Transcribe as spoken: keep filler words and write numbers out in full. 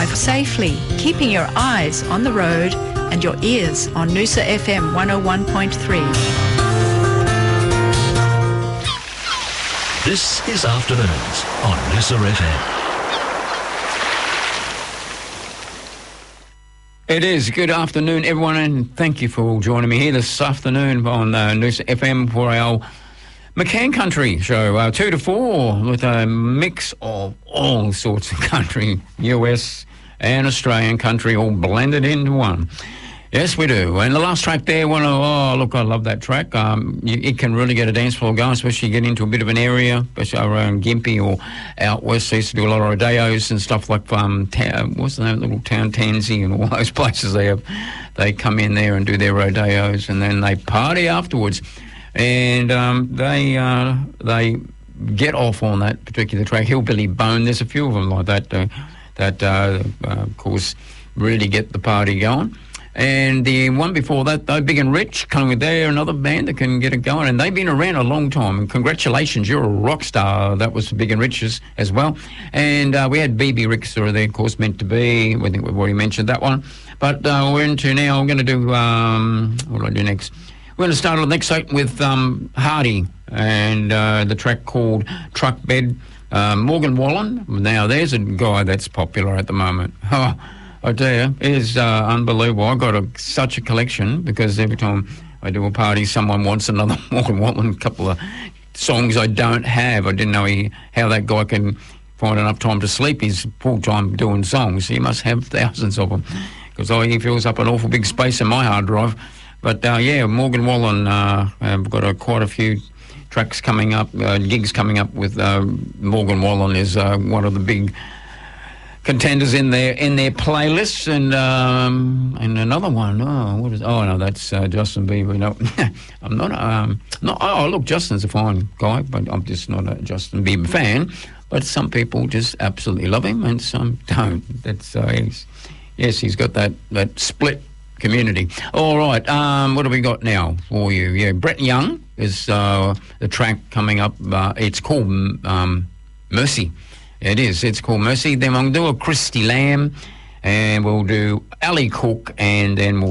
drive safely, keeping your eyes on the road and your ears on Noosa F M one oh one point three. This is Afternoons on Noosa F M. It is. Good afternoon, everyone, and thank you for all joining me here this afternoon on uh, Noosa F M for our McCann Country show, uh, two to four, with a mix of all sorts of country, U S and Australian country, all blended into one. Yes, we do. And the last track there, one of, oh, look, I love that track. Um, you, it can really get a dance floor going, especially get into a bit of an area, especially around Gympie or out west. They used to do a lot of rodeos and stuff like, um, ta- what's the name, little town, Tansy, and all those places they have. They come in there and do their rodeos, and then they party afterwards. And um, they uh, they get off on that particular track, Hillbilly Bone. There's a few of them like that, uh, that, uh, uh, of course, really get the party going. And the one before that, though, Big and Rich, coming with there, another band that can get it going. And they've been around a long time. And congratulations, you're a rock star. That was Big and Rich's as well. And uh, we had B B Rixa there, of course, Meant to Be. I think we've already mentioned that one. But uh, we're into now, I'm going to do, um, what do I do next? We're going to start on the next segment with um, Hardy and uh, the track called Truck Bed. Uh, Morgan Wallen. Now, there's a guy that's popular at the moment. Oh, I tell you, it is uh, unbelievable. I've got a, such a collection because every time I do a party, someone wants another Morgan Wallen, a couple of songs I don't have. I didn't know he, how that guy can find enough time to sleep. He's full-time doing songs. He must have thousands of them because oh, he fills up an awful big space in my hard drive. But, uh, yeah, Morgan Wallen, uh, I've got a, quite a few tracks coming up, uh, gigs coming up with uh, Morgan Wallen is uh, one of the big contenders in their in their playlists, and um, and another one. Oh, what is? Oh no, that's uh, Justin Bieber. No, I'm not. Um, not. Oh, look, Justin's a fine guy, but I'm just not a Justin Bieber fan. But some people just absolutely love him, and some don't. That's uh, he's, yes, he's got that that split community. All right, um, what have we got now for you? Yeah, Brett Young is uh, the track coming up. Uh, it's called um, Mercy. It is. It's called Mercy. Then we'll do a Christy Lamb, and we'll do Ali Cook, and then we'll